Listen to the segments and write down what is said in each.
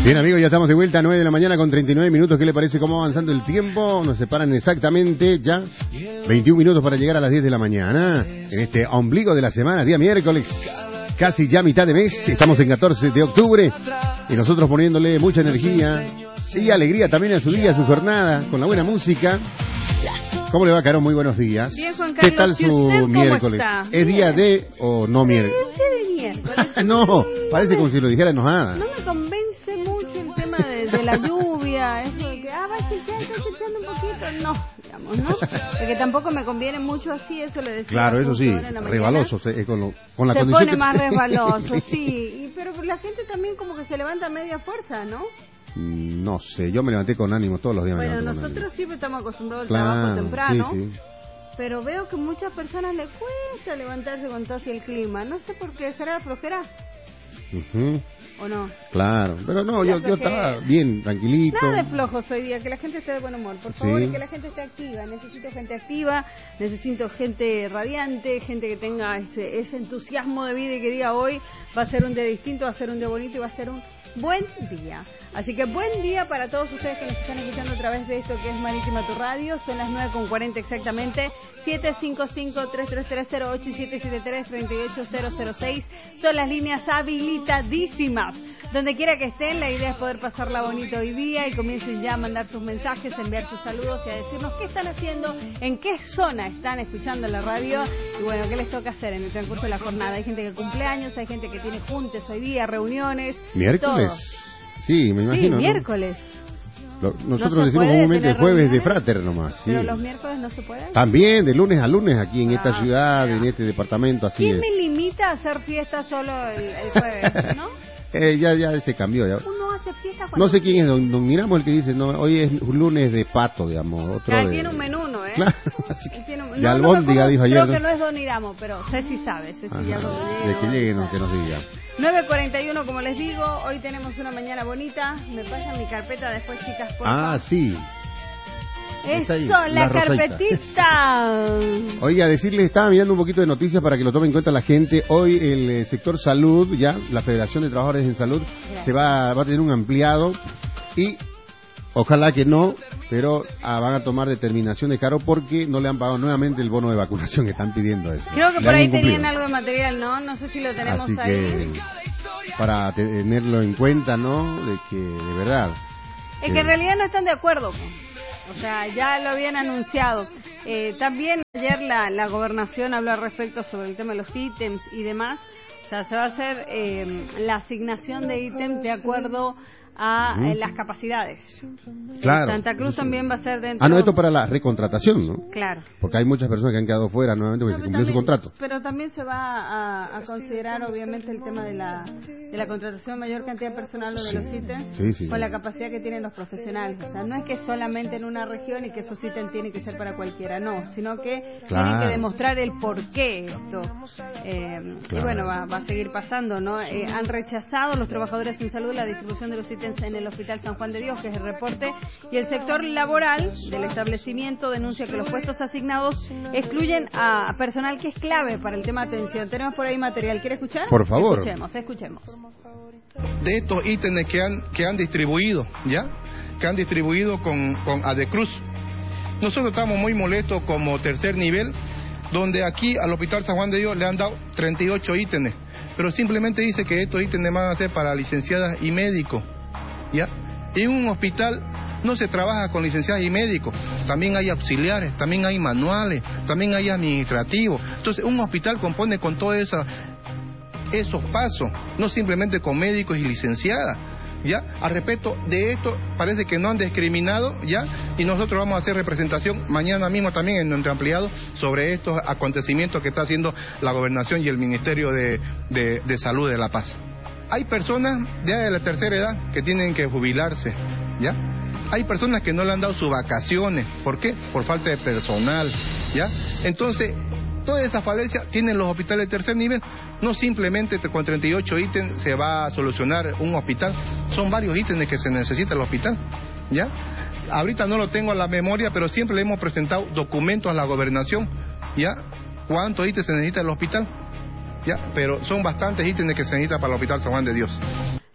Bien, amigos, ya estamos de vuelta a 9 de la mañana con 39 minutos. ¿Qué le parece cómo va avanzando el tiempo? Nos separan exactamente ya 21 minutos para llegar a las 10 de la mañana. En este ombligo de la semana, día miércoles, casi ya mitad de mes. Estamos en 14 de octubre y nosotros poniéndole mucha energía y alegría también a su día, a su jornada, con la buena música. ¿Cómo le va, Caro? Muy buenos días. Bien, Juan ¿Qué Carlos, tal su miércoles? ¿Es día de o no miércoles? ¿Qué de miércoles? No, parece como si lo dijera enojada. No me convence mucho el tema de la lluvia, eso de que, va a chequear, está chequeando un poquito. No, digamos, ¿no? Porque tampoco me conviene mucho así, eso le decía. Claro, eso sí, resbaloso, con la se condición pone que... más resbaloso, sí. Pero la gente también como que se levanta a media fuerza, ¿no? No sé, yo me levanté con ánimo todos los días. Bueno, nosotros siempre estamos acostumbrados al claro, trabajo temprano, sí. Pero veo que muchas personas les cuesta levantarse con todo así el clima. No sé por qué, ¿será la flojera? ¿O no? Claro, pero no, yo estaba bien, tranquilito. Nada de flojos hoy día, que la gente esté de buen humor, por favor, y que la gente esté activa. Necesito gente activa, necesito gente radiante, gente que tenga ese entusiasmo de vida y que diga hoy va a ser un día distinto, va a ser un día bonito y va a ser un buen día. Así que buen día para todos ustedes que nos están escuchando a través de esto que es Marítima Tu Radio. Son las 9:40 exactamente. 755-33308 y 773-38006 son las líneas habilitadísimas. Donde quiera que estén, la idea es poder pasarla bonito hoy día y comiencen ya a mandar sus mensajes, a enviar sus saludos y a decirnos qué están haciendo, en qué zona están escuchando la radio y bueno, qué les toca hacer en el transcurso de la jornada. Hay gente que cumple años, hay gente que tiene juntes hoy día, reuniones. ¿Miércoles? Todo. Sí, me imagino. Sí, miércoles. ¿No? Nosotros decimos comúnmente el jueves de frater nomás. Sí. ¿Pero los miércoles no se puede? También, de lunes a lunes aquí en esta ciudad, en este departamento, así ¿Quién es. me limita a hacer fiesta solo el jueves, no? Ya se cambió. Ya. Uno hace fiesta cuando... No sé quién es, don Miramos el que dice, no, hoy es lunes de pato, digamos. Otro tiene un menú, ¿no? Claro, así que... Y albóndiga dijo ayer. Creo que no es don Iramo, pero Ceci sabe, Ceci ya lo de que llegue, que nos diga. 9:41, como les digo, hoy tenemos una mañana bonita. Me pasan mi carpeta después, chicas, por favor. Sí. Eso, la carpetita. Oiga, decirles, estaba mirando un poquito de noticias para que lo tome en cuenta la gente. Hoy el sector salud, ya, la Federación de Trabajadores en Salud, va a tener un ampliado y ojalá que no, pero van a tomar determinaciones, Caro, porque no le han pagado nuevamente el bono de vacunación que están pidiendo eso. Creo que por ahí tenían algo de material, ¿no? No sé si lo tenemos así ahí. Que, para tenerlo en cuenta, ¿no? De que, de verdad. Es que en realidad no están de acuerdo. O sea, ya lo habían anunciado. También ayer la gobernación habló al respecto sobre el tema de los ítems y demás. O sea, se va a hacer la asignación de ítems de acuerdo a las capacidades. Claro. Santa Cruz también va a ser dentro... no, esto para la recontratación, ¿no? Claro. Porque hay muchas personas que han quedado fuera nuevamente porque se cumplió su contrato. Pero también se va a considerar, obviamente, el tema de la contratación de mayor cantidad de personal o de los ítems con la capacidad que tienen los profesionales. O sea, no es que solamente en una región y que esos ítems tienen que ser para cualquiera, no, sino que tienen que demostrar el por qué esto. Y bueno, va a seguir pasando, ¿no? Han rechazado los trabajadores en salud la distribución de los ítems en el Hospital San Juan de Dios, que es el reporte, y el sector laboral del establecimiento denuncia que los puestos asignados excluyen a personal que es clave para el tema de atención. Tenemos por ahí material, ¿quiere escuchar? Por favor. Escuchemos. De estos ítems que han distribuido, ¿ya? Que han distribuido con Adecruz. Nosotros estamos muy molestos como tercer nivel, donde aquí al Hospital San Juan de Dios le han dado 38 ítems, pero simplemente dice que estos ítems van a ser para licenciadas y médicos. ¿Ya? En un hospital no se trabaja con licenciados y médicos, también hay auxiliares, también hay manuales, también hay administrativos. Entonces un hospital compone con todos esos pasos, no simplemente con médicos y licenciadas. ¿Ya? Al respecto de esto, parece que no han discriminado, ¿ya? Y nosotros vamos a hacer representación mañana mismo también en nuestro ampliado sobre estos acontecimientos que está haciendo la Gobernación y el Ministerio de Salud de La Paz. Hay personas ya de la tercera edad que tienen que jubilarse, ¿ya? Hay personas que no le han dado sus vacaciones. ¿Por qué? Por falta de personal, ¿ya? Entonces, todas esas falencias tienen los hospitales de tercer nivel. No simplemente con 38 ítems se va a solucionar un hospital. Son varios ítems que se necesita el hospital, ¿ya? Ahorita no lo tengo a la memoria, pero siempre le hemos presentado documentos a la Gobernación, ¿ya? ¿Cuántos ítems se necesita el hospital? ¿Ya? Pero son bastantes ítems que se necesitan para el Hospital San Juan de Dios.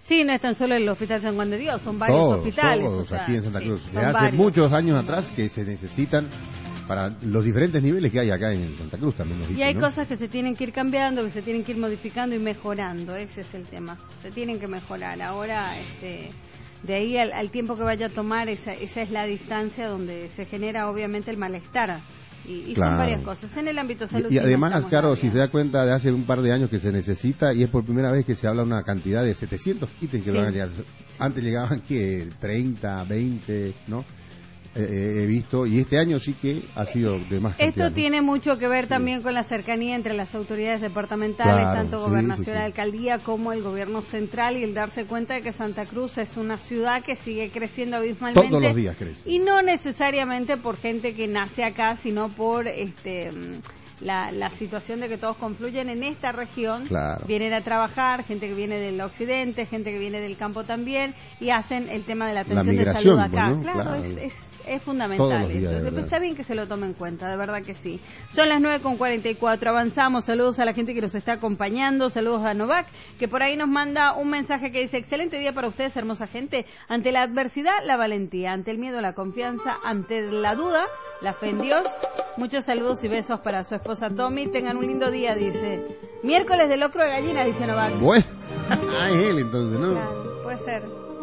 Sí, no es tan solo el Hospital San Juan de Dios, son varios hospitales. Todos aquí en Santa Cruz. Hace muchos años atrás que se necesitan para los diferentes niveles que hay acá en Santa Cruz también. Y hay cosas que se tienen que ir cambiando, que se tienen que ir modificando y mejorando, ese es el tema, se tienen que mejorar. Ahora, de ahí al tiempo que vaya a tomar, esa es la distancia donde se genera obviamente el malestar. Y claro, son varias cosas en el ámbito salud. Y además, Caro, si se da cuenta, de hace un par de años que se necesita, y es por primera vez que se habla una cantidad de 700 ítems que van a llegar. Antes llegaban que 30, 20, ¿no? He visto, y este año sí que ha sido de más cantidad. Esto tiene mucho que ver también con la cercanía entre las autoridades departamentales, claro, tanto gobernación, alcaldía, como el gobierno central, y el darse cuenta de que Santa Cruz es una ciudad que sigue creciendo abismalmente. Todos los días crece. Y no necesariamente por gente que nace acá, sino por la situación de que todos confluyen en esta región, claro, vienen a trabajar, gente que viene del occidente, gente que viene del campo también, y hacen el tema de la atención de salud acá. ¿No? Claro, es fundamental. Está bien que se lo tome en cuenta, de verdad que sí. Son las 9:44, avanzamos. Saludos a la gente que nos está acompañando, saludos a Novak, que por ahí nos manda un mensaje que dice: excelente día para ustedes, hermosa gente. Ante la adversidad, la valentía; ante el miedo, la confianza; ante la duda, la fe en Dios. Muchos saludos y besos para su esposa Tommy. Tengan un lindo día, dice. Miércoles de locro de gallina, dice Novak. Bueno, es él entonces, ¿no? Claro, puede ser.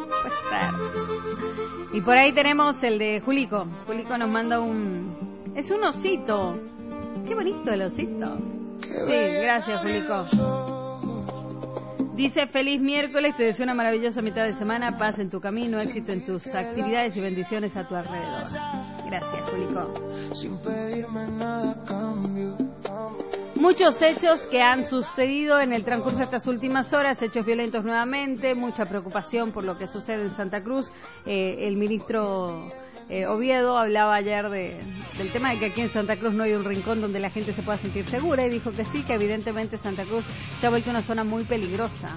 Y por ahí tenemos el de Julico. Julico nos manda es un osito. Qué bonito el osito. Sí, gracias, Julico. Dice: feliz miércoles, te deseo una maravillosa mitad de semana, paz en tu camino, éxito en tus actividades y bendiciones a tu alrededor. Gracias, Julico. Sin pedirme nada a cambio. Muchos hechos que han sucedido en el transcurso de estas últimas horas, hechos violentos nuevamente, mucha preocupación por lo que sucede en Santa Cruz. El ministro Oviedo hablaba ayer del tema de que aquí en Santa Cruz no hay un rincón donde la gente se pueda sentir segura, y dijo que sí, que evidentemente Santa Cruz se ha vuelto una zona muy peligrosa.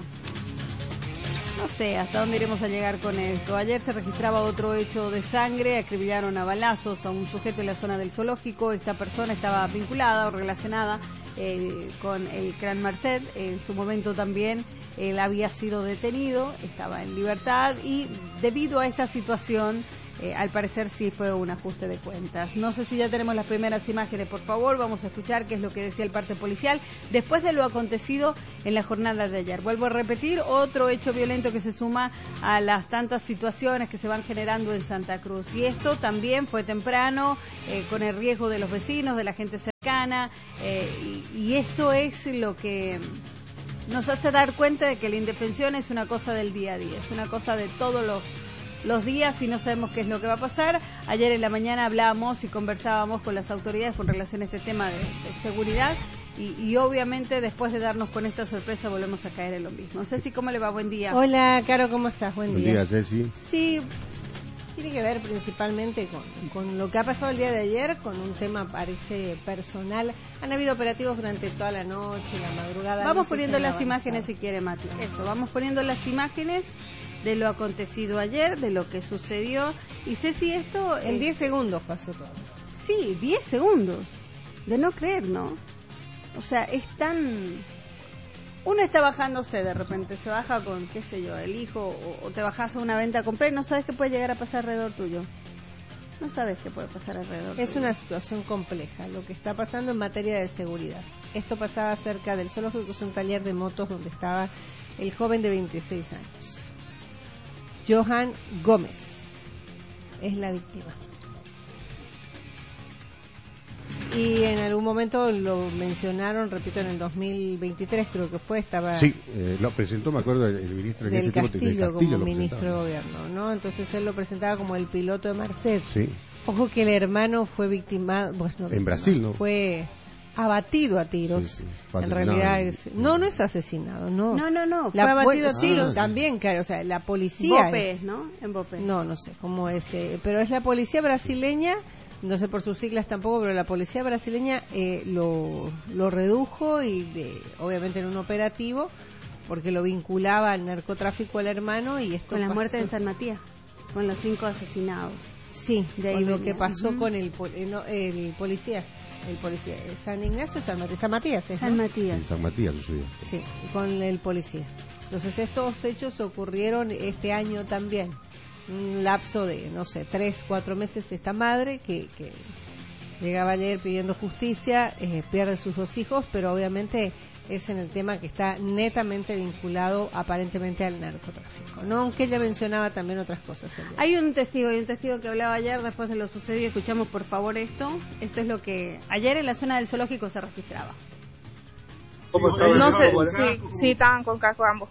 No sé hasta dónde iremos a llegar con esto. Ayer se registraba otro hecho de sangre, acribillaron a balazos a un sujeto en la zona del zoológico. Esta persona estaba vinculada o relacionada con el Clan Merced. En su momento también él había sido detenido, estaba en libertad, y debido a esta situación, al parecer sí fue un ajuste de cuentas. No sé si ya tenemos las primeras imágenes, por favor, vamos a escuchar qué es lo que decía el parte policial después de lo acontecido en la jornada de ayer. Vuelvo a repetir, otro hecho violento que se suma a las tantas situaciones que se van generando en Santa Cruz, y esto también fue temprano, con el riesgo de los vecinos, de la gente cercana, y esto es lo que nos hace dar cuenta de que la indefensión es una cosa del día a día, es una cosa de todos los días, y no sabemos qué es lo que va a pasar. Ayer en la mañana hablábamos y conversábamos con las autoridades con relación a este tema de seguridad, y obviamente después de darnos con esta sorpresa volvemos a caer en lo mismo. Ceci, ¿cómo le va? Buen día. Hola, Caro, ¿cómo estás? Buen día. Buen día, Ceci. Sí, tiene que ver principalmente con lo que ha pasado el día de ayer, con un tema parece personal. Han habido operativos durante toda la noche, la madrugada. Vamos poniendo las imágenes si quiere, Mati. Eso, vamos poniendo las imágenes de lo acontecido ayer, de lo que sucedió. Y Ceci, esto... En 10 segundos pasó todo. Sí, 10 segundos. De no creer, ¿no? O sea, es tan... Uno está bajándose, de repente se baja con, qué sé yo, el hijo, o te bajas a una venta a comprar y no sabes qué puede llegar a pasar alrededor tuyo. No sabes qué puede pasar alrededor. Es una situación compleja lo que está pasando en materia de seguridad. Esto pasaba cerca del zoológico, que es un taller de motos donde estaba el joven de 26 años. Johan Gómez es la víctima. Y en algún momento lo mencionaron, repito, en el 2023 creo que fue, estaba... Sí, lo presentó, me acuerdo, el ministro del Castillo como ministro de gobierno, ¿no? Entonces él lo presentaba como el piloto de Merced. Sí. Ojo que el hermano fue victimado... Bueno, en Brasil, ¿no? Fue abatido a tiros. Sí, en realidad no es asesinado, no. No, fue abatido a tiros. También, claro, o sea, la policía... Bope, ¿no? En Bope. No sé cómo es, pero es la policía brasileña... No sé por sus siglas tampoco, pero la policía brasileña lo redujo, y obviamente en un operativo, porque lo vinculaba al narcotráfico al hermano, y esto con la muerte en San Matías, con los 5 asesinados. Sí, de ahí lo que pasó con el policía. el policía. ¿San Ignacio o San Matías? San Matías, ¿no? San Matías. En San Matías sucedió. Sí, con el policía. Entonces estos hechos ocurrieron este año también. Un lapso de, no sé, 3-4 meses. Esta madre que llegaba ayer pidiendo justicia, pierde sus 2 hijos, pero obviamente es en el tema que está netamente vinculado aparentemente al narcotráfico, ¿no? Aunque ella mencionaba también otras cosas. Hay un testigo que hablaba ayer después de lo sucedido. Escuchamos por favor esto es lo que ayer en la zona del zoológico se registraba. No sé, sí, estaban con casco ambos.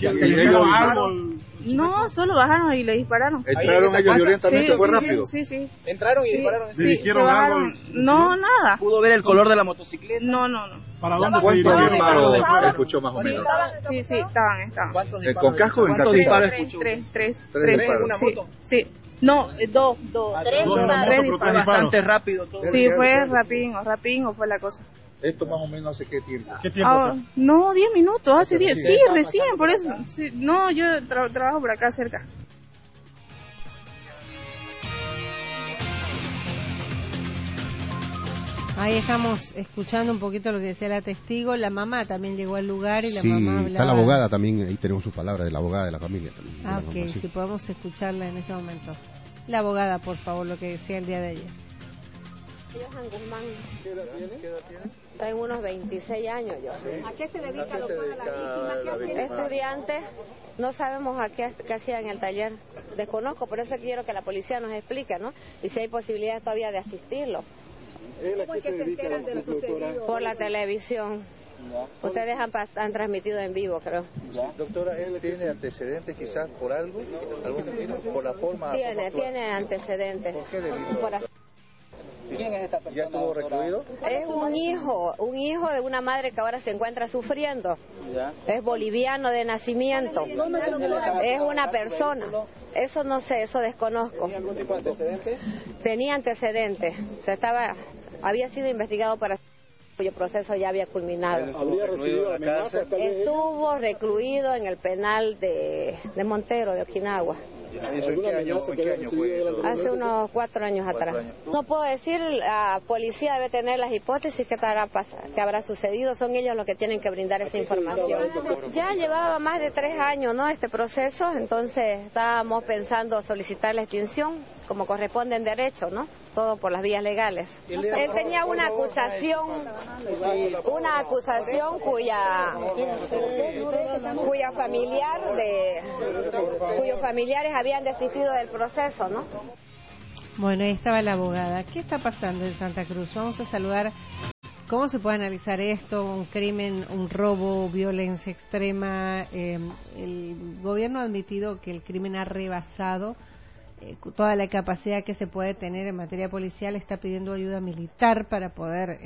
No, solo bajaron y le dispararon. ¿Entraron ellos violentamente? ¿Fue rápido? Sí. ¿Entraron y dispararon? ¿Le dijeron algo? No, nada. ¿Pudo ver el color de la motocicleta? No. ¿Para dónde se disparó? Se escuchó más o menos. Sí, estaban. ¿Con casco o en casco? Tres. ¿En una moto? Sí. No, dos. Tres disparos. Bastante rápido todo. Sí, fue rapidín fue la cosa. ¿Esto más o menos hace qué tiempo? No, 10 minutos, hace 10. Sí, recién, por eso. Sí, no, yo trabajo por acá cerca. Ahí estamos escuchando un poquito lo que decía la testigo. La mamá también llegó al lugar y la sí, mamá hablaba. Está la abogada también, ahí tenemos sus palabras de la abogada de la familia también. Ah, ok, mamá, sí. Si podemos escucharla en este momento. La abogada, por favor, lo que decía el día de ayer. Johan Guzmán. ¿Qué edad tiene? Tengo unos 26 años yo. ¿A qué se dedica la víctima? Estudiante, no sabemos a qué hacía en el taller. Desconozco, por eso quiero que la policía nos explique, ¿no? Y si hay posibilidad todavía de asistirlo. ¿Cómo es que se enteran de lo sucedido? Por la televisión. Ya. Ustedes han transmitido en vivo, creo. Ya. Doctora, ¿él tiene antecedentes quizás por algo? ¿Por la forma? Tiene antecedentes. ¿Por qué delito? ¿Quién es esta persona? ¿Ya estuvo recluido? Es un hijo de una madre que ahora se encuentra sufriendo. ¿Ya? Es boliviano de nacimiento. Es una persona. Eso no sé, eso desconozco. ¿Tenía algún tipo de antecedentes? Tenía antecedentes. Había sido investigado para cuyo proceso ya había culminado. ¿Habría recibido amenazas? Estuvo recluido en el penal de Montero, de Okinawa. ¿En qué año fue eso? Hace unos 4 años atrás. No puedo decir, la policía debe tener las hipótesis que habrá sucedido, son ellos los que tienen que brindar esa información. Ya llevaba más de 3 años, ¿no?, este proceso, entonces estábamos pensando solicitar la extinción, como corresponde en derecho, ¿no?, todo por las vías legales. Él tenía una acusación cuyos familiares habían desistido del proceso, ¿no? Bueno, ahí estaba la abogada. ¿Qué está pasando en Santa Cruz? Vamos a saludar. ¿Cómo se puede analizar esto? Un crimen, un robo, violencia extrema. El gobierno ha admitido que el crimen ha rebasado toda la capacidad que se puede tener en materia policial. Está pidiendo ayuda militar para poder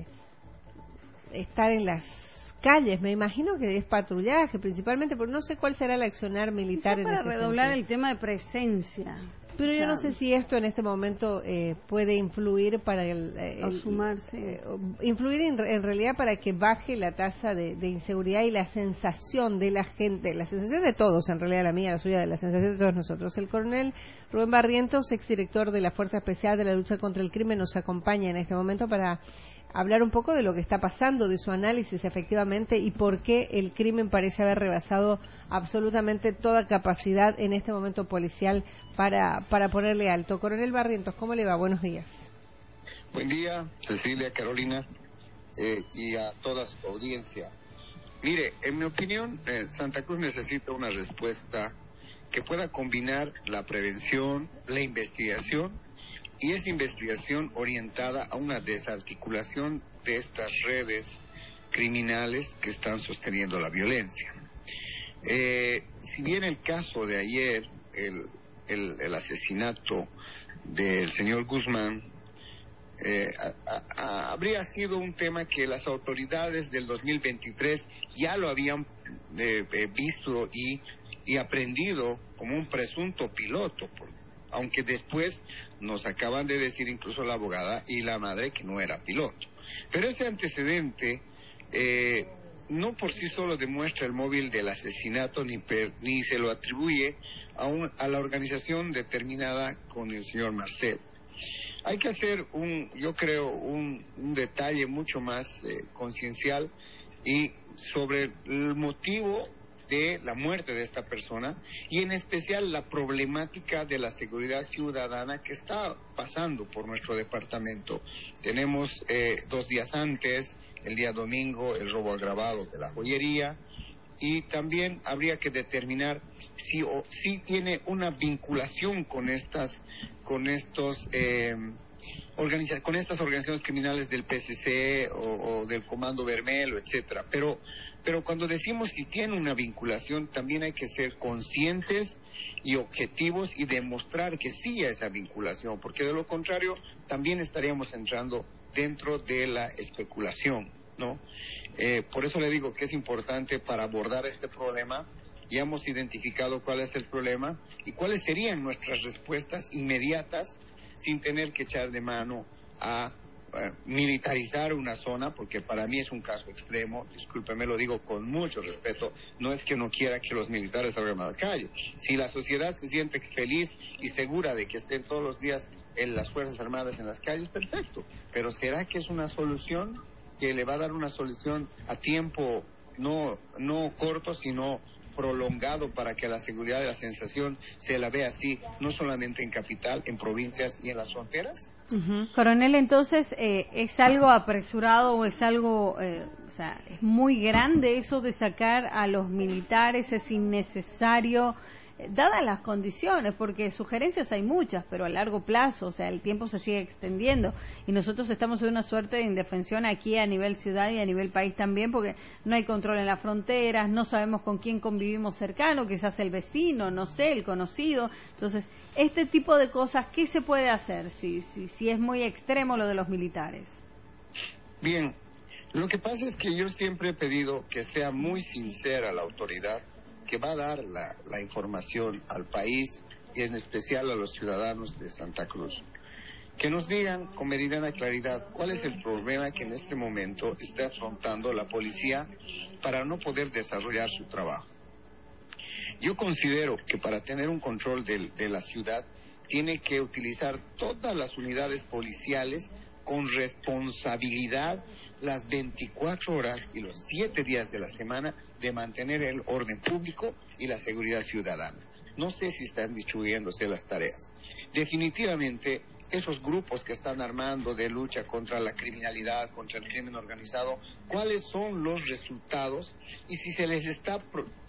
estar en las calles. Me imagino que es patrullaje principalmente, pero no sé cuál será el accionar militar. Quizá para redoblar el tema de presencia. Pero yo no sé si esto en este momento puede influir para sumarse. Influir en realidad para que baje la tasa de inseguridad y la sensación de la gente, la sensación de todos, en realidad la mía, la suya, la sensación de todos nosotros. El coronel Rubén Barrientos, exdirector de la Fuerza Especial de la Lucha contra el Crimen, nos acompaña en este momento para hablar un poco de lo que está pasando, de su análisis efectivamente y por qué el crimen parece haber rebasado absolutamente toda capacidad en este momento policial para ponerle alto. Coronel Barrientos, ¿cómo le va? Buenos días. Buen día, Cecilia, Carolina y a toda su audiencia. Mire, en mi opinión, Santa Cruz necesita una respuesta que pueda combinar la prevención, la investigación y esa investigación orientada a una desarticulación de estas redes criminales que están sosteniendo la violencia. Si bien el caso de ayer, el asesinato del señor Guzmán, habría sido un tema que las autoridades del 2023 ya lo habían visto y aprendido como un presunto piloto, aunque después nos acaban de decir incluso la abogada y la madre que no era piloto. Pero ese antecedente no por sí solo demuestra el móvil del asesinato ni se lo atribuye a la organización determinada con el señor Marcel. hay que hacer yo creo, un detalle mucho más conciencial y sobre el motivo de la muerte de esta persona y en especial la problemática de la seguridad ciudadana que está pasando por nuestro departamento. Tenemos 2 días antes, el día domingo, el robo agravado de la joyería, y también habría que determinar si tiene una vinculación con estas organizaciones criminales del PCC o del Comando Vermelo, etcétera. Pero cuando decimos si tiene una vinculación, también hay que ser conscientes y objetivos y demostrar que sí hay esa vinculación, porque de lo contrario también estaríamos entrando dentro de la especulación, ¿no? Por eso le digo que es importante para abordar este problema. Ya hemos identificado cuál es el problema y cuáles serían nuestras respuestas inmediatas sin tener que echar de mano a militarizar una zona, porque para mí es un caso extremo. Discúlpeme, lo digo con mucho respeto, no es que no quiera que los militares salgan a la calle. Si la sociedad se siente feliz y segura de que estén todos los días en las Fuerzas Armadas en las calles, perfecto, pero ¿será que es una solución que le va a dar una solución a tiempo no corto, sino prolongado, para que la seguridad de la sensación se la vea así, no solamente en capital, en provincias y en las fronteras? Coronel, entonces, ¿es algo apresurado o es algo, o sea, es muy grande eso de sacar a los militares? ¿Es innecesario, dadas las condiciones? Porque sugerencias hay muchas, pero a largo plazo, o sea, el tiempo se sigue extendiendo y nosotros estamos en una suerte de indefensión aquí a nivel ciudad y a nivel país también, porque no hay control en las fronteras, no sabemos con quién convivimos cercano, quizás el vecino, no sé, el conocido. Entonces, este tipo de cosas, ¿qué se puede hacer si es muy extremo lo de los militares? Bien, lo que pasa es que yo siempre he pedido que sea muy sincera la autoridad que va a dar la información al país y en especial a los ciudadanos de Santa Cruz. Que nos digan con meridiana claridad cuál es el problema que en este momento está afrontando la policía para no poder desarrollar su trabajo. Yo considero que para tener un control de la ciudad tiene que utilizar todas las unidades policiales con responsabilidad las 24 horas y los 7 días de la semana de mantener el orden público y la seguridad ciudadana. No sé si están distribuyéndose las tareas. Definitivamente, esos grupos que están armando de lucha contra la criminalidad, contra el crimen organizado, ¿cuáles son los resultados? Y si se les está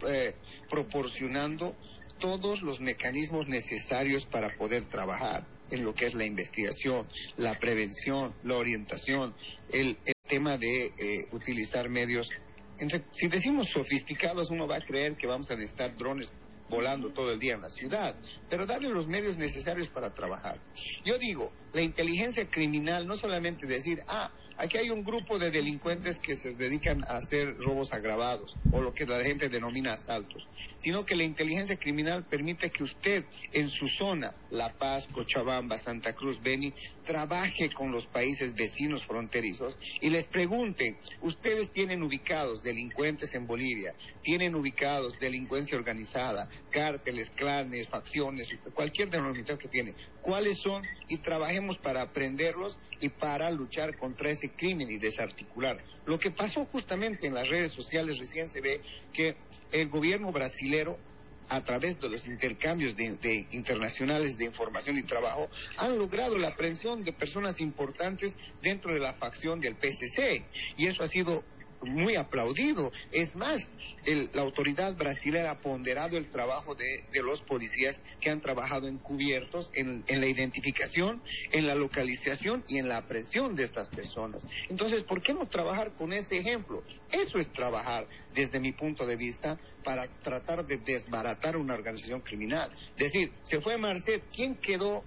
proporcionando todos los mecanismos necesarios para poder trabajar en lo que es la investigación, la prevención, la orientación, el tema de utilizar medios. Si decimos sofisticados, uno va a creer que vamos a necesitar drones volando todo el día en la ciudad, pero darle los medios necesarios para trabajar. Yo digo, la inteligencia criminal no solamente decir, aquí hay un grupo de delincuentes que se dedican a hacer robos agravados, o lo que la gente denomina asaltos, sino que la inteligencia criminal permite que usted en su zona, La Paz, Cochabamba, Santa Cruz, Beni, trabaje con los países vecinos fronterizos y les pregunte, ustedes tienen ubicados delincuentes en Bolivia, tienen ubicados delincuencia organizada, cárteles, clanes, facciones, cualquier denominación que tiene, ¿cuáles son? Y trabajemos para aprenderlos y para luchar contra ese crimen y desarticular. Lo que pasó justamente en las redes sociales, recién se ve que el gobierno brasilero, a través de los intercambios internacionales de información y trabajo, han logrado la aprehensión de personas importantes dentro de la facción del PCC, y eso ha sido muy aplaudido. Es más, la autoridad brasileña ha ponderado el trabajo de los policías que han trabajado encubiertos en la identificación, en la localización y en la aprehensión de estas personas. Entonces, ¿por qué no trabajar con ese ejemplo? Eso es trabajar, desde mi punto de vista, para tratar de desbaratar una organización criminal. Es decir, se fue Marcet, ¿quién quedó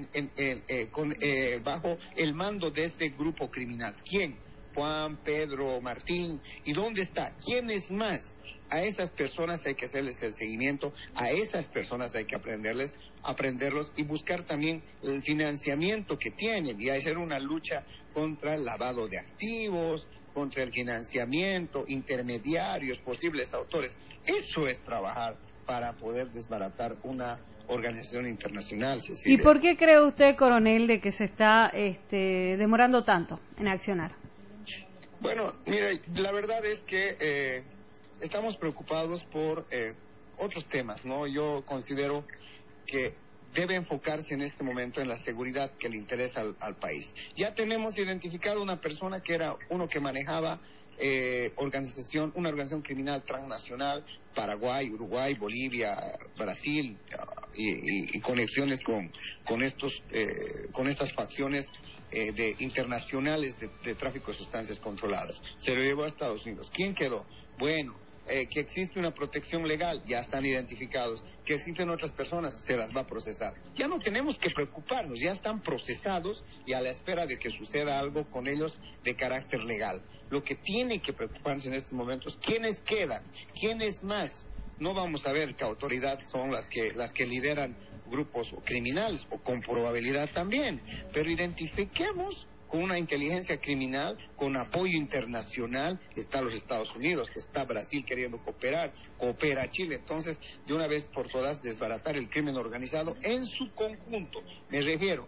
bajo el mando de ese grupo criminal? ¿Quién? Juan, Pedro, Martín. ¿Y dónde está? ¿Quién es más? A esas personas hay que hacerles el seguimiento, a esas personas hay que aprenderlos y buscar también el financiamiento que tienen y hacer una lucha contra el lavado de activos, contra el financiamiento, intermediarios, posibles autores. Eso es trabajar para poder desbaratar una organización internacional, Cecilia. ¿Y por qué cree usted, coronel, de que se está demorando tanto en accionar? Bueno, mire, la verdad es que estamos preocupados por otros temas, ¿no? Yo considero que debe enfocarse en este momento en la seguridad que le interesa al país. Ya tenemos identificado una persona que era uno que manejaba una organización criminal transnacional, Paraguay, Uruguay, Bolivia, Brasil, y conexiones con estas facciones internacionales de tráfico de sustancias controladas. Se lo llevó a Estados Unidos. ¿Quién quedó? Bueno, que existe una protección legal, ya están identificados. Que existen otras personas, se las va a procesar. Ya no tenemos que preocuparnos, ya están procesados y a la espera de que suceda algo con ellos de carácter legal. Lo que tiene que preocuparnos en estos momentos, ¿quiénes quedan? ¿Quiénes más? No vamos a ver qué autoridad son las que lideran grupos criminales, o con probabilidad también, pero identifiquemos con una inteligencia criminal, con apoyo internacional. Está los Estados Unidos, está Brasil queriendo cooperar, coopera Chile. Entonces, de una vez por todas, desbaratar el crimen organizado en su conjunto. Me refiero,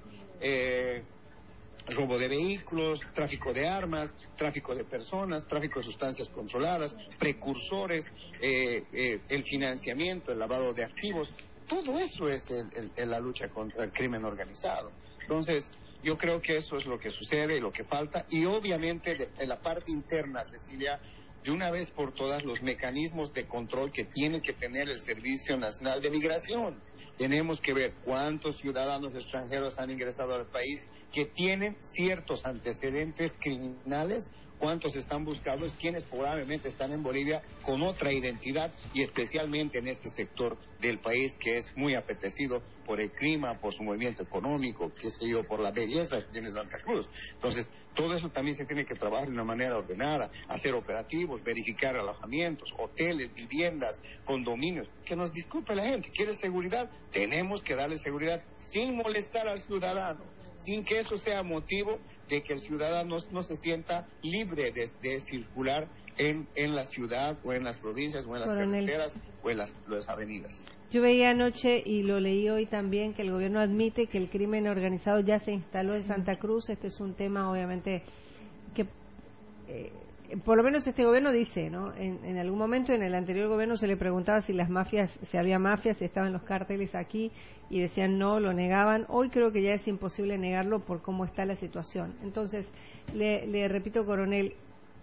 robo de vehículos, tráfico de armas, tráfico de personas, tráfico de sustancias controladas, precursores, el financiamiento, el lavado de activos. Todo eso es la lucha contra el crimen organizado. Entonces, yo creo que eso es lo que sucede y lo que falta. Y obviamente en la parte interna, Cecilia, de una vez por todas los mecanismos de control que tiene que tener el Servicio Nacional de Migración. Tenemos que ver cuántos ciudadanos extranjeros han ingresado al país que tienen ciertos antecedentes criminales, cuántos están buscados, quienes probablemente están en Bolivia con otra identidad, y especialmente en este sector del país que es muy apetecido por el clima, por su movimiento económico, qué sé yo, por la belleza que tiene Santa Cruz. Entonces, todo eso también se tiene que trabajar de una manera ordenada, hacer operativos, verificar alojamientos, hoteles, viviendas, condominios. Que nos disculpe la gente, quiere seguridad, tenemos que darle seguridad sin molestar al ciudadano, sin que eso sea motivo de que el ciudadano no se sienta libre de circular en la ciudad o en las provincias o en las carreteras o en las avenidas. Yo veía anoche y lo leí hoy también que el gobierno admite que el crimen organizado ya se instaló en Santa Cruz. Este es un tema obviamente que por lo menos este gobierno dice, ¿no? En algún momento en el anterior gobierno se le preguntaba si las mafias, si había mafias, si estaban los cárteles aquí, y decían no, lo negaban. Hoy creo que ya es imposible negarlo por cómo está la situación. Entonces, le repito, coronel,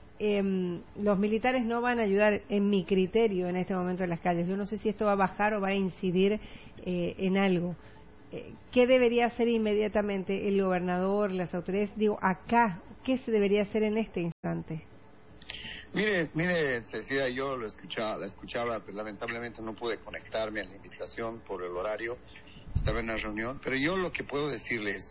los militares no van a ayudar, en mi criterio, en este momento en las calles. Yo no sé si esto va a bajar o va a incidir en algo. ¿Qué debería hacer inmediatamente el gobernador, las autoridades? Digo, acá, ¿qué se debería hacer en este instante? Mire, Cecilia, yo la escuchaba, pero lamentablemente no pude conectarme a la invitación por el horario, estaba en una reunión, pero yo lo que puedo decirles,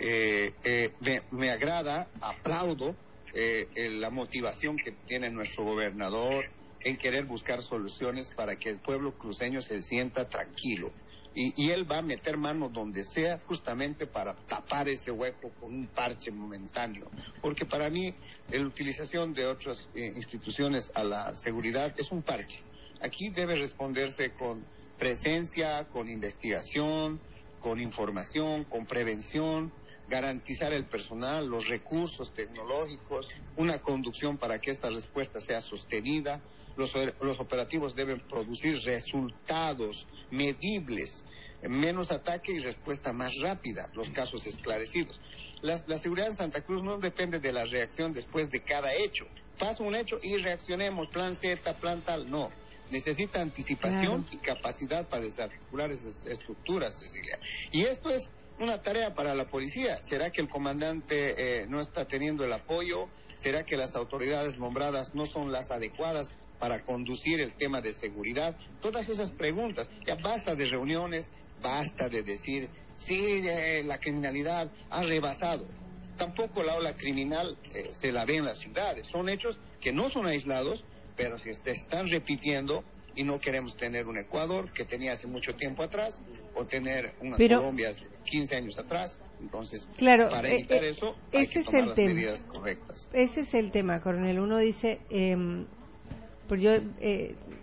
me agrada, aplaudo la motivación que tiene nuestro gobernador en querer buscar soluciones para que el pueblo cruceño se sienta tranquilo. Y él va a meter mano donde sea justamente para tapar ese hueco con un parche momentáneo. Porque para mí la utilización de otras instituciones a la seguridad es un parche. Aquí debe responderse con presencia, con investigación, con información, con prevención, garantizar el personal, los recursos tecnológicos, una conducción para que esta respuesta sea sostenida. Los operativos deben producir resultados medibles, menos ataque y respuesta más rápida, los casos esclarecidos. La seguridad de Santa Cruz no depende de la reacción después de cada hecho. Pasa un hecho y reaccionemos, plan Z, plan tal, no. Necesita anticipación y capacidad para desarticular esas estructuras, Cecilia. Y esto es una tarea para la policía. ¿Será que el comandante no está teniendo el apoyo? ¿Será que las autoridades nombradas no son las adecuadas para conducir el tema de seguridad? Todas esas preguntas. Ya basta de reuniones, basta de decir, sí, la criminalidad ha rebasado. Tampoco la ola criminal se la ve en las ciudades. Son hechos que no son aislados, pero se están repitiendo, y no queremos tener un Ecuador que tenía hace mucho tiempo atrás, o tener una Colombia hace 15 años atrás. Entonces, para evitar eso, hay que tomar las medidas correctas. Ese es el tema, coronel. Uno dice, pues yo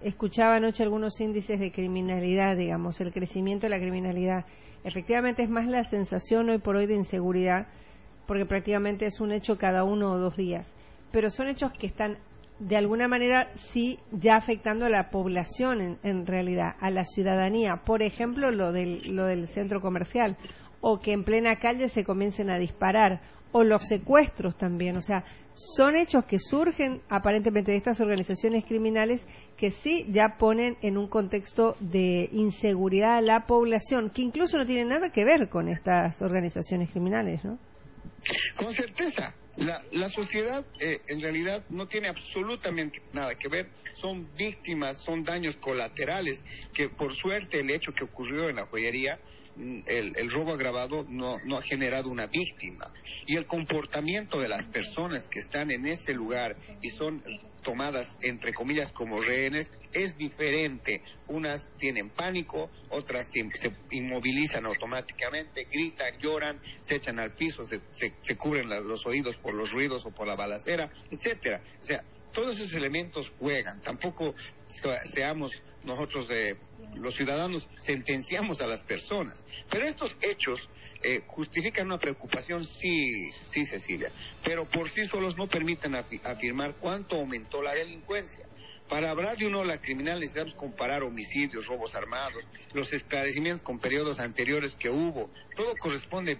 escuchaba anoche algunos índices de criminalidad, digamos, el crecimiento de la criminalidad. Efectivamente es más la sensación hoy por hoy de inseguridad, porque prácticamente es un hecho cada 1 o 2 días. Pero son hechos que están, de alguna manera, sí, ya afectando a la población en realidad, a la ciudadanía. Por ejemplo, lo del centro comercial, o que en plena calle se comiencen a disparar, o los secuestros también. O sea, son hechos que surgen aparentemente de estas organizaciones criminales que sí ya ponen en un contexto de inseguridad a la población, que incluso no tiene nada que ver con estas organizaciones criminales, ¿no? Con certeza. La sociedad en realidad no tiene absolutamente nada que ver, son víctimas, son daños colaterales, que por suerte el hecho que ocurrió en la joyería, el robo agravado no ha generado una víctima, y el comportamiento de las personas que están en ese lugar y son tomadas entre comillas como rehenes es diferente. Unas tienen pánico, otras se inmovilizan automáticamente, gritan, lloran, se echan al piso, se cubren los oídos por los ruidos o por la balacera, etcétera. O sea, todos esos elementos juegan. Tampoco seamos nosotros los ciudadanos sentenciamos a las personas, pero estos hechos justifican una preocupación, sí, Cecilia, pero por sí solos no permiten afirmar cuánto aumentó la delincuencia. Para hablar de una ola criminal necesitamos comparar homicidios, robos armados, los esclarecimientos con periodos anteriores que hubo. Todo corresponde,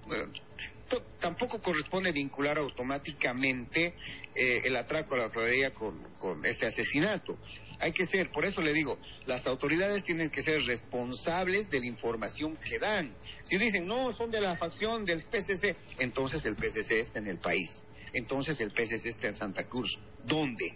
tampoco corresponde vincular automáticamente el atraco a la joyería con este asesinato. Hay que ser, por eso le digo, las autoridades tienen que ser responsables de la información que dan. Si dicen, no, son de la facción del PCC, entonces el PCC está en el país. Entonces el PCC está en Santa Cruz. ¿Dónde?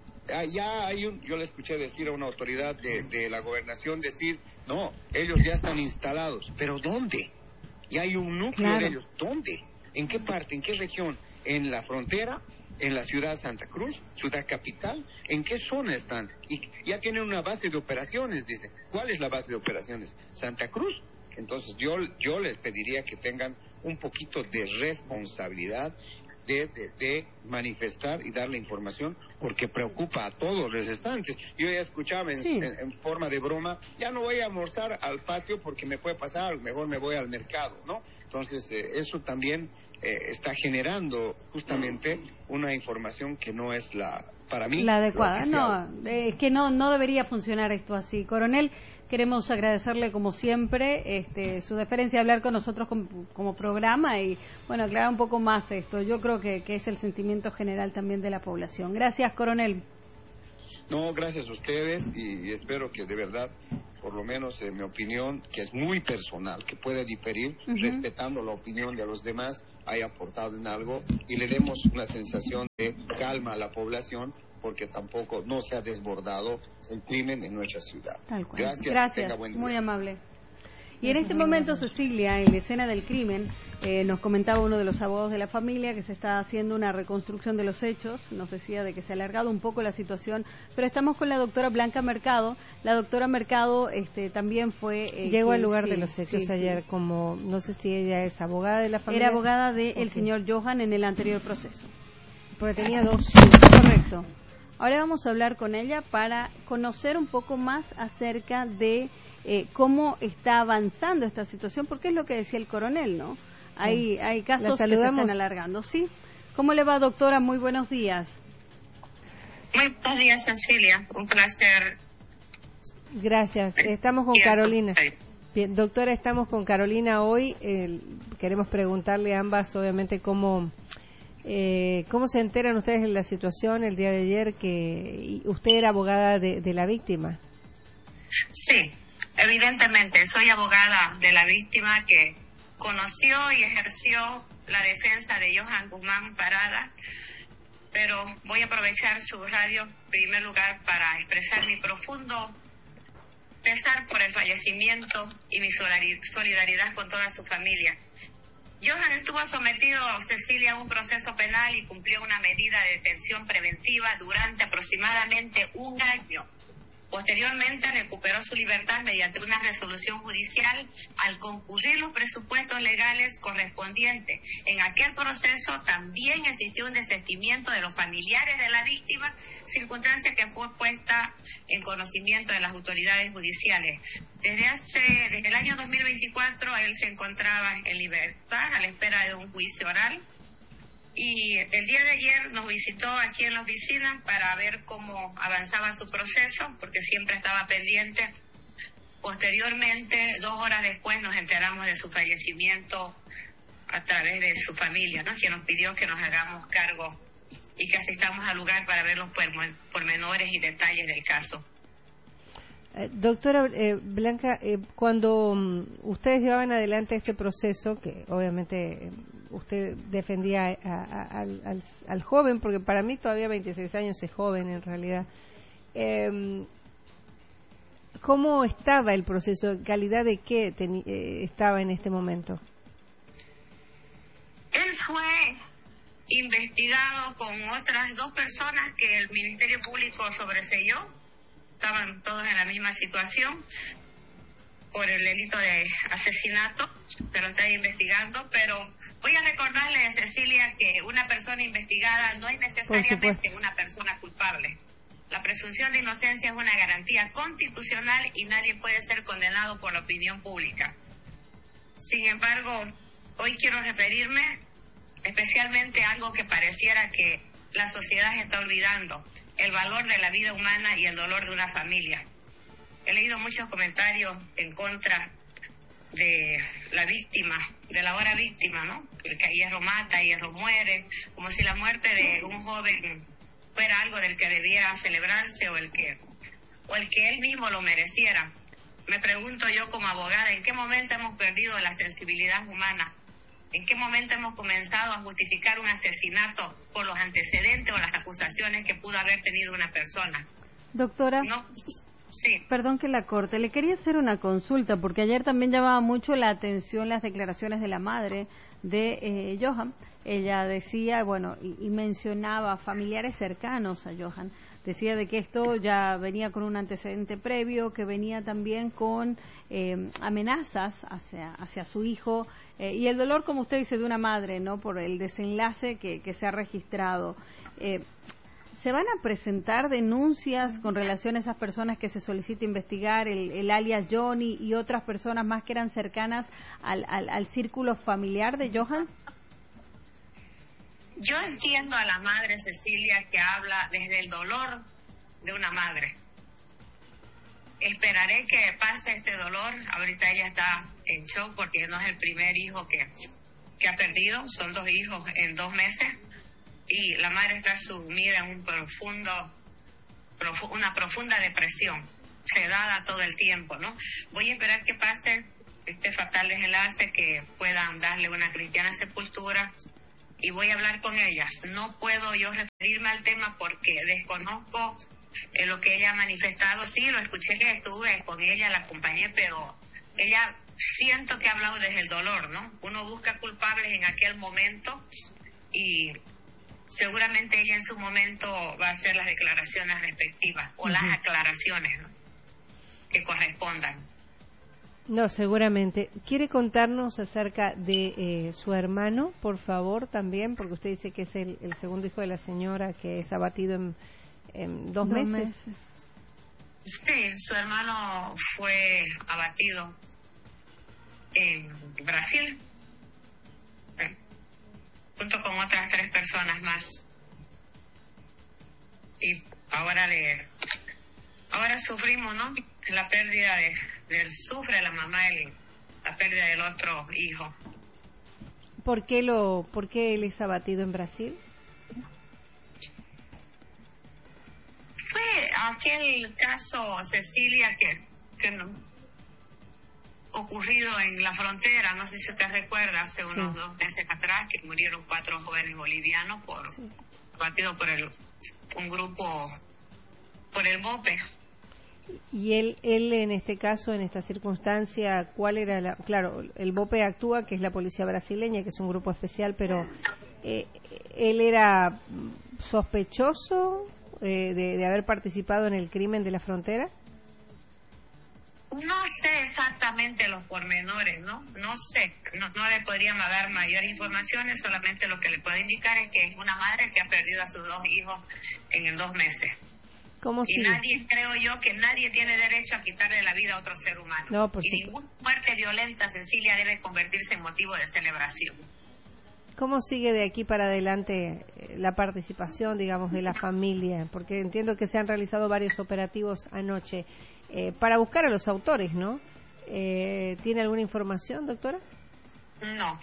Yo le escuché decir a una autoridad de la gobernación decir, no, ellos ya están instalados. ¿Pero dónde? Y hay un núcleo de ellos. ¿Dónde? ¿En qué parte? ¿En qué región? ¿En la frontera? ¿En la ciudad de Santa Cruz? ¿Ciudad capital? ¿En qué zona están? Y ya tienen una base de operaciones, dicen. ¿Cuál es la base de operaciones? ¿Santa Cruz? Entonces yo les pediría que tengan un poquito de responsabilidad de manifestar y dar la información, porque preocupa a todos los restantes. Yo ya escuchaba en forma de broma, ya no voy a almorzar al patio porque me puede pasar, mejor me voy al mercado, ¿no? Entonces eso también está generando justamente una información que no es para mí la adecuada. No, es que no debería funcionar esto así. Coronel, queremos agradecerle como siempre su deferencia a hablar con nosotros como programa y bueno, aclarar un poco más esto. Yo creo que es el sentimiento general también de la población. Gracias, coronel. No, gracias a ustedes y espero que de verdad, por lo menos en mi opinión, que es muy personal, que puede diferir, respetando la opinión de los demás, haya aportado en algo y le demos una sensación de calma a la población, porque tampoco no se ha desbordado el crimen en nuestra ciudad. Tal cual. Gracias. Tenga buen día. Muy amable. Y en este momento, Cecilia, en la escena del crimen, nos comentaba uno de los abogados de la familia que se está haciendo una reconstrucción de los hechos. Nos decía de que se ha alargado un poco la situación, pero estamos con la doctora Blanca Mercado. La doctora Mercado también fue... Llegó al lugar de los hechos ayer, como no sé si ella es abogada de la familia. Era abogada del señor Johan en el anterior proceso. Porque tenía 2. Correcto. Ahora vamos a hablar con ella para conocer un poco más acerca de cómo está avanzando esta situación, porque es lo que decía el coronel, ¿no? Hay casos que se están alargando. ¿Sí? ¿Cómo le va, doctora? Muy buenos días. Muy buenos días, Cecilia. Un placer. Gracias. Estamos con Carolina. Bien, doctora, estamos con Carolina hoy. Queremos preguntarle a ambas, obviamente, cómo se enteran ustedes de la situación el día de ayer, que usted era abogada de la víctima. Sí, evidentemente. Soy abogada de la víctima que conoció y ejerció la defensa de Johan Guzmán Parada, pero voy a aprovechar su radio en primer lugar para expresar mi profundo pesar por el fallecimiento y mi solidaridad con toda su familia. Johan estuvo sometido, Cecilia, a un proceso penal y cumplió una medida de detención preventiva durante aproximadamente un año Posteriormente recuperó su libertad mediante una resolución judicial al concurrir los presupuestos legales correspondientes. En aquel proceso también existió un desistimiento de los familiares de la víctima, circunstancia que fue puesta en conocimiento de las autoridades judiciales. Desde el año 2024 él se encontraba en libertad a la espera de un juicio oral. Y el día de ayer nos visitó aquí en la oficina para ver cómo avanzaba su proceso, porque siempre estaba pendiente. Posteriormente, 2 horas después, nos enteramos de su fallecimiento a través de su familia, ¿no? Quien nos pidió que nos hagamos cargo y que asistamos al lugar para ver los pormenores y detalles del caso. Doctora Blanca, cuando ustedes llevaban adelante este proceso, que obviamente usted defendía al joven, porque para mí todavía 26 años es joven en realidad, ¿cómo estaba el proceso? ¿En calidad de qué estaba en este momento? Él fue investigado con otras 2 personas que el Ministerio Público sobreseyó. Estaban todos en la misma situación por el delito de asesinato, se lo está investigando, pero voy a recordarle a Cecilia que una persona investigada no es necesariamente una persona culpable. La presunción de inocencia es una garantía constitucional y nadie puede ser condenado por la opinión pública. Sin embargo, hoy quiero referirme especialmente a algo que pareciera que la sociedad está olvidando: el valor de la vida humana y el dolor de una familia. He leído muchos comentarios en contra de la víctima, de la ahora víctima, ¿no? El que hierro mata, hierro muere, como si la muerte de un joven fuera algo del que debiera celebrarse o el que él mismo lo mereciera. Me pregunto yo como abogada, ¿en qué momento hemos perdido la sensibilidad humana? ¿En qué momento hemos comenzado a justificar un asesinato por los antecedentes o las acusaciones que pudo haber tenido una persona? Doctora, no, sí. Perdón que la corte, le quería hacer una consulta, porque ayer también llamaba mucho la atención las declaraciones de la madre de Johan. Ella decía, bueno, y mencionaba familiares cercanos a Johan. Decía de que esto ya venía con un antecedente previo, que venía también con amenazas hacia su hijo, y el dolor, como usted dice, de una madre, ¿no? Por el desenlace que se ha registrado. ¿Se van a presentar denuncias con relación a esas personas que se solicita investigar, el alias Johnny y otras personas más que eran cercanas al círculo familiar de Johan? Yo entiendo a la madre Cecilia que habla desde el dolor de una madre. Esperaré que pase este dolor. Ahorita ella está en shock porque no es el primer hijo que ha perdido. Son 2 hijos en 2 meses. Y la madre está sumida en una profunda depresión, sedada todo el tiempo, ¿no? Voy a esperar que pase este fatal desenlace, que puedan darle una cristiana sepultura, y voy a hablar con ella. No puedo yo referirme al tema porque desconozco lo que ella ha manifestado. Sí, lo escuché, que estuve con ella, la acompañé, pero ella siento que ha hablado desde el dolor, ¿no? Uno busca culpables en aquel momento y seguramente ella en su momento va a hacer las declaraciones respectivas o las aclaraciones, ¿no?, que correspondan. No, seguramente. ¿Quiere contarnos acerca de su hermano, por favor, también? Porque usted dice que es el segundo hijo de la señora que es abatido en 2 meses. Sí, su hermano fue abatido en Brasil, junto con otras 3 personas más. Y ahora sufrimos, ¿no?, la pérdida sufre la mamá la pérdida del otro hijo. ¿Por qué él es abatido en Brasil? Fue aquel caso, Cecilia, que no, ocurrido en la frontera, no sé si te recuerdas, hace unos 2 meses atrás, que murieron 4 jóvenes bolivianos abatidos por un grupo, por el BOPE. Y él en este caso, en esta circunstancia, ¿cuál era claro, el BOPE actúa, que es la policía brasileña, que es un grupo especial, pero él era sospechoso de haber participado en el crimen de la frontera? No sé exactamente los pormenores, ¿no? No sé, no le podría dar mayores informaciones, solamente lo que le puedo indicar es que es una madre que ha perdido a sus 2 hijos en 2 meses. ¿Cómo sigue? Y nadie, creo yo, que nadie tiene derecho a quitarle la vida a otro ser humano. No, por y ninguna muerte violenta, Cecilia, debe convertirse en motivo de celebración. ¿Cómo sigue de aquí para adelante la participación, digamos, de la familia? Porque entiendo que se han realizado varios operativos anoche para buscar a los autores, ¿no? ¿Tiene alguna información, doctora? No,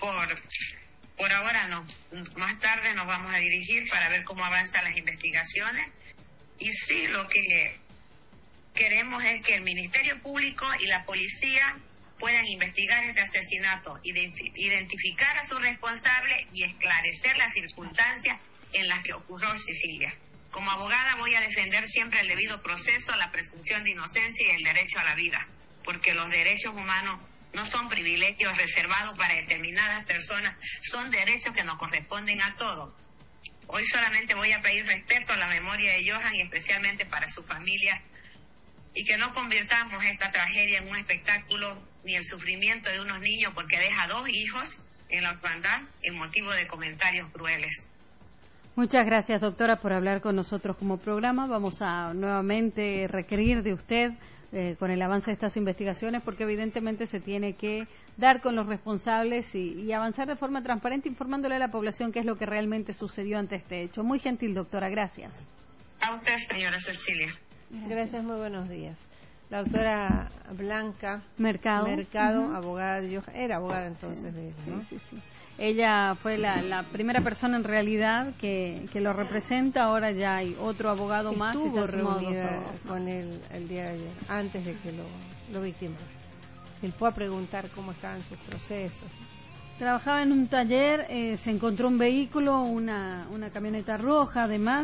por ahora no. Más tarde nos vamos a dirigir para ver cómo avanzan las investigaciones. Y sí, lo que queremos es que el Ministerio Público y la policía puedan investigar este asesinato, identificar a su responsable y esclarecer las circunstancias en las que ocurrió Cecilia. Como abogada voy a defender siempre el debido proceso, la presunción de inocencia y el derecho a la vida, porque los derechos humanos no son privilegios reservados para determinadas personas, son derechos que nos corresponden a todos. Hoy solamente voy a pedir respeto a la memoria de Johan y especialmente para su familia, y que no convirtamos esta tragedia en un espectáculo ni el sufrimiento de unos niños porque deja 2 hijos en la orfandad en motivo de comentarios crueles. Muchas gracias, doctora, por hablar con nosotros como programa. Vamos a nuevamente requerir de usted con el avance de estas investigaciones, porque evidentemente se tiene que dar con los responsables y avanzar de forma transparente, informándole a la población qué es lo que realmente sucedió ante este hecho. Muy gentil, doctora, gracias. A usted, señora Cecilia. Gracias, muy buenos días. La doctora Blanca Mercado, abogada de Johan, era abogada entonces de él, ¿no? Sí. Ella fue la primera persona en realidad que lo representa. Ahora ya hay otro abogado más. Estuvo reunida con él el día de ayer, antes de que lo victimara. Él fue a preguntar cómo estaban sus procesos. Trabajaba en un taller, se encontró un vehículo, una camioneta roja además.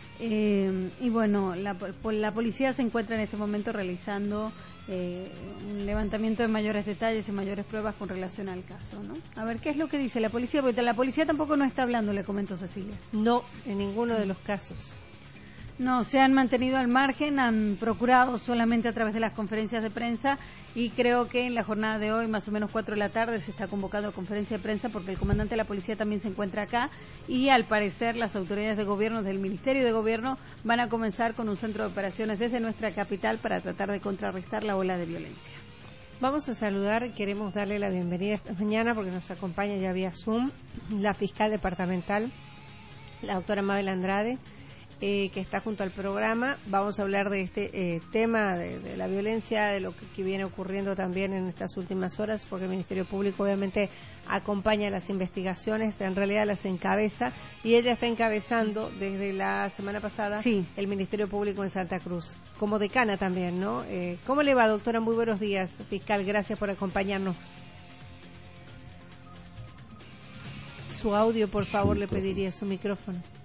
Y bueno, la policía se encuentra en este momento realizando un levantamiento de mayores detalles y mayores pruebas con relación al caso, ¿no? A ver, ¿qué es lo que dice la policía? Porque la policía tampoco no está hablando, le comentó Cecilia. No, en ninguno de los casos. No, se han mantenido al margen, han procurado solamente a través de las conferencias de prensa, y creo que en la jornada de hoy, más o menos 4 de la tarde, se está convocando a conferencia de prensa porque el comandante de la policía también se encuentra acá, y al parecer las autoridades de gobierno, del Ministerio de Gobierno, van a comenzar con un centro de operaciones desde nuestra capital para tratar de contrarrestar la ola de violencia. Vamos a saludar, queremos darle la bienvenida esta mañana porque nos acompaña ya vía Zoom la fiscal departamental, la doctora Mabel Andrade, que está junto al programa. Vamos a hablar de este tema de la violencia, de lo que viene ocurriendo también en estas últimas horas, porque el Ministerio Público obviamente acompaña las investigaciones, en realidad las encabeza, y ella está encabezando desde la semana pasada el Ministerio Público en Santa Cruz, como decana también, ¿no? ¿Cómo le va, doctora? Muy buenos días, fiscal, gracias por acompañarnos. Su audio, por favor, le pediría su micrófono.